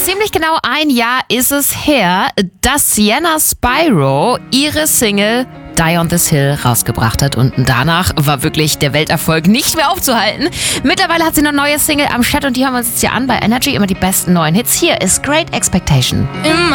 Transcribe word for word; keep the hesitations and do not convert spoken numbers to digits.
Ziemlich genau ein Jahr ist es her, dass Sienna Spyro ihre Single Die on This Hill rausgebracht hat und danach war wirklich der Welterfolg nicht mehr aufzuhalten. Mittlerweile hat sie eine neue Single am Start und die hören wir uns jetzt hier an bei Energy, immer die besten neuen Hits. Hier ist Great Expectation. In